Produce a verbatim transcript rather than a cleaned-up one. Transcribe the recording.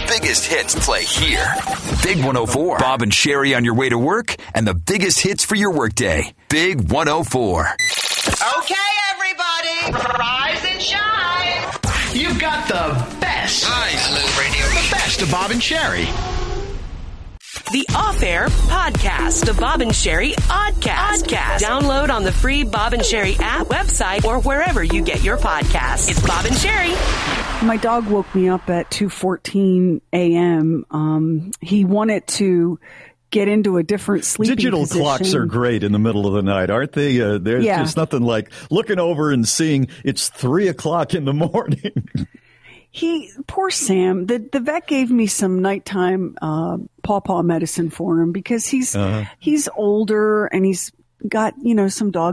biggest hits play here. Big one oh four. Bob and Sherry on your way to work, and the biggest hits for your workday. Big one oh four. Okay, everybody, rise and shine. You've got the best. Nice. Radio. The best of Bob and Sherry. The Off-Air Podcast, the Bob and Sherry Oddcast. Oddcast. Download on the free Bob and Sherry app, website, or wherever you get your podcasts. It's Bob and Sherry. My dog woke me up at two fourteen a.m. Um, he wanted to get into a different sleeping Digital position. clocks are great in the middle of the night, aren't they? Uh, there's yeah. just nothing like looking over and seeing it's three o'clock in the morning. He, poor Sam, the, the vet gave me some nighttime, uh, paw-paw medicine for him because he's, uh-huh. he's older and he's got, you know, some dog